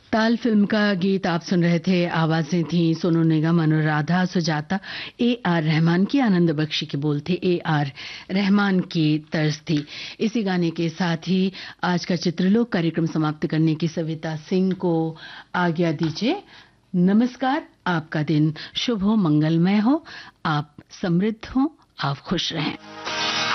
ताल फिल्म का गीत आप सुन रहे थे। आवाजें थी सोनू निगम, अनुराधा, सुजाता। AR रहमान की, आनंद बख्शी के बोल थे, AR रहमान की तर्ज थी। इसी गाने के साथ ही आज का चित्रलोक कार्यक्रम समाप्त करने की सविता सिंह को आज्ञा दीजिए। नमस्कार। आपका दिन शुभ हो, मंगलमय हो, आप समृद्ध हो, आप खुश रहें।